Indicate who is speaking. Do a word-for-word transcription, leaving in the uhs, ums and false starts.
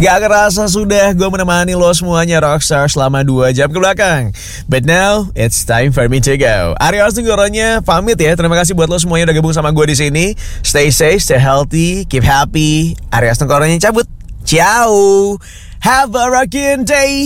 Speaker 1: Gak kerasa sudah gue menemani lo semuanya Rockstar selama dua jam ke belakang. But now, it's time for me to go. Aryo Astunggoronya pamit ya. Terima kasih buat lo semuanya udah gabung sama gue di sini. Stay safe, stay healthy, keep happy. Aryo Astunggoronya cabut. Ciao. Have a rockin' day.